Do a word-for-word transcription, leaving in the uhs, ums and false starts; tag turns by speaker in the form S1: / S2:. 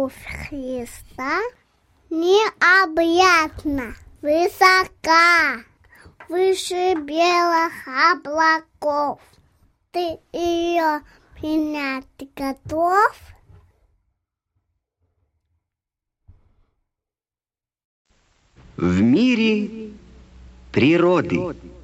S1: Любовь Христа необъятна, высока, выше белых облаков. Ты ее принять готов?
S2: В мире природы.